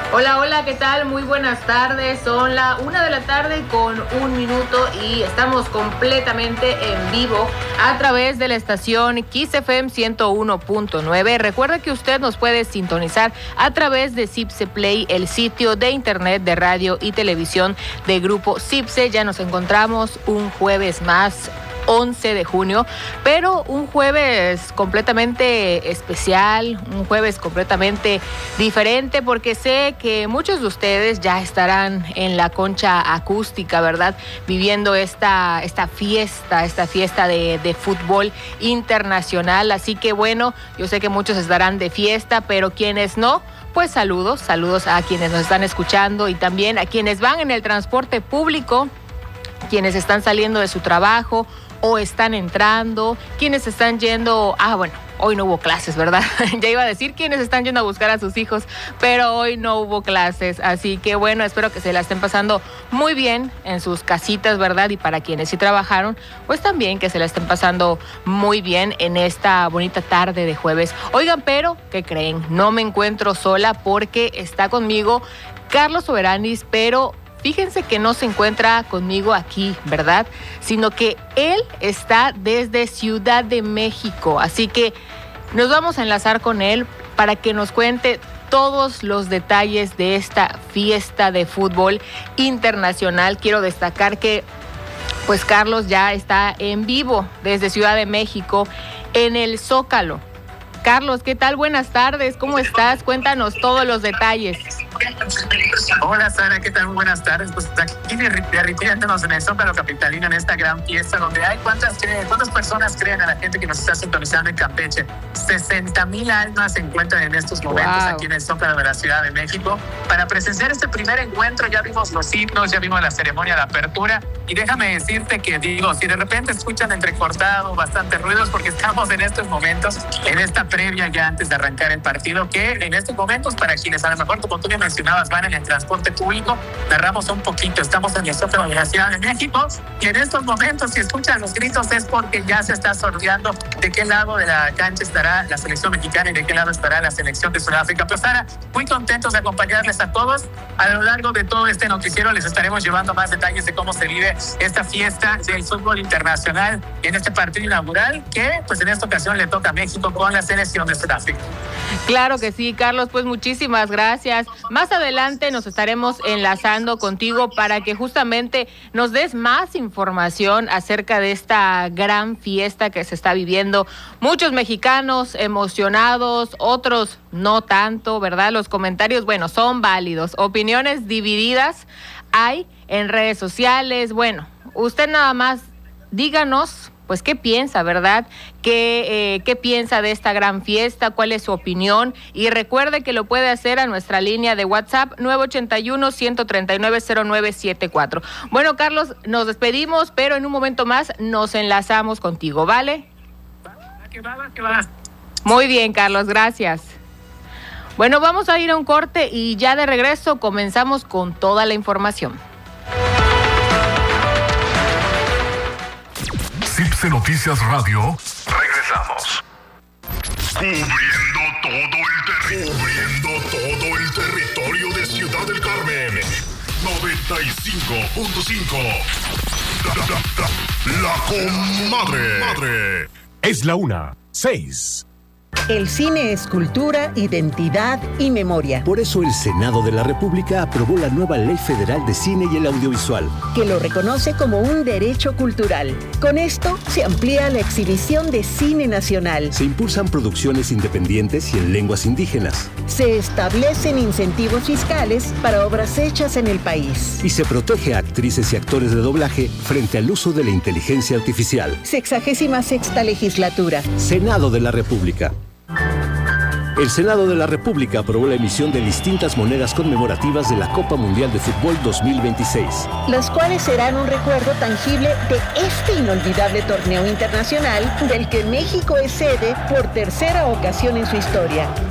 Hola, hola, ¿qué tal? Muy buenas tardes. Son la 1:00 con 1 minuto y estamos completamente en vivo a través de la estación Kiss FM 101.9. Recuerda que usted nos puede sintonizar a través de Cipse Play, el sitio de internet de radio y televisión de Grupo Cipse. Ya nos encontramos un jueves más, 11 de junio, pero un jueves completamente especial, un jueves completamente diferente, porque sé que muchos de ustedes ya estarán en la concha acústica, ¿verdad? Viviendo esta fiesta de fútbol internacional. Así que bueno, yo sé que muchos estarán de fiesta, pero quienes no, pues saludos a quienes nos están escuchando y también a quienes van en el transporte público, quienes están saliendo de su trabajo o están entrando, quienes están yendo, bueno, hoy no hubo clases, ¿verdad? Ya iba a decir quienes están yendo a buscar a sus hijos, pero hoy no hubo clases, así que bueno, espero que se la estén pasando muy bien en sus casitas, ¿verdad? Y para quienes sí trabajaron, pues también que se la estén pasando muy bien en esta bonita tarde de jueves. Oigan, pero, ¿qué creen? No me encuentro sola porque está conmigo Carlos Soberanis, pero fíjense que no se encuentra conmigo aquí, ¿verdad? Sino que él está desde Ciudad de México. Así que nos vamos a enlazar con él para que nos cuente todos los detalles de esta fiesta de fútbol internacional. Quiero destacar que, pues, Carlos ya está en vivo desde Ciudad de México en el Zócalo. Carlos, ¿qué tal? Buenas tardes, ¿cómo estás? Cuéntanos todos los detalles. Hola Sara, ¿qué tal? Muy buenas tardes. Pues aquí derritiéndonos en el Zócalo capitalino en esta gran fiesta donde hay ¿cuántas personas creen a la gente que nos está sintonizando en Campeche? 60,000 almas se encuentran en estos momentos aquí en el Zócalo de la Ciudad de México para presenciar este primer encuentro. Ya vimos los himnos, ya vimos la ceremonia de apertura y déjame decirte que si de repente escuchan entrecortado bastantes ruidos, porque estamos en estos momentos en esta previa ya antes de arrancar el partido, que en estos momentos, para quienes a lo mejor, como tú me mencionabas, van en el transporte público, narramos un poquito. Estamos en el Zócalo de la Ciudad de México y en estos momentos, si escuchan los gritos, es porque ya se está sorteando de qué lado de la cancha estará la selección mexicana y de qué lado estará la selección de Sudáfrica. Pues Sara, muy contentos de acompañarles a todos. A lo largo de todo este noticiero les estaremos llevando más detalles de cómo se vive esta fiesta del fútbol internacional en este partido inaugural, que pues en esta ocasión le toca a México con la selección de Sudáfrica. Claro que sí, Carlos, pues muchísimas gracias. Más adelante nos estaremos enlazando contigo para que justamente nos des más información acerca de esta gran fiesta que se está viviendo. Muchos mexicanos emocionados, otros no tanto, ¿verdad? Los comentarios, bueno, son válidos. Opiniones divididas hay en redes sociales. Bueno, usted nada más díganos, pues, ¿qué piensa, verdad? ¿Qué piensa de esta gran fiesta? ¿Cuál es su opinión? Y recuerde que lo puede hacer a nuestra línea de WhatsApp 981-139-0974. Bueno, Carlos, nos despedimos, pero en un momento más nos enlazamos contigo, ¿vale? ¿Qué va? Muy bien, Carlos, gracias. Bueno, vamos a ir a un corte y ya de regreso comenzamos con toda la información. Cipse Noticias Radio. Regresamos. Cubriendo todo el territorio de Ciudad del Carmen. 95.5. La Comadre. Es la 1:06. El cine es cultura, identidad y memoria. Por eso el Senado de la República aprobó la nueva Ley Federal de Cine y el Audiovisual, que lo reconoce como un derecho cultural. Con esto se amplía la exhibición de cine nacional. Se impulsan producciones independientes y en lenguas indígenas. Se establecen incentivos fiscales para obras hechas en el país. Y se protege a actrices y actores de doblaje frente al uso de la inteligencia artificial. 66ª legislatura. Senado de la República. El Senado de la República aprobó la emisión de distintas monedas conmemorativas de la Copa Mundial de Fútbol 2026. Las cuales serán un recuerdo tangible de este inolvidable torneo internacional del que México es sede por tercera ocasión en su historia.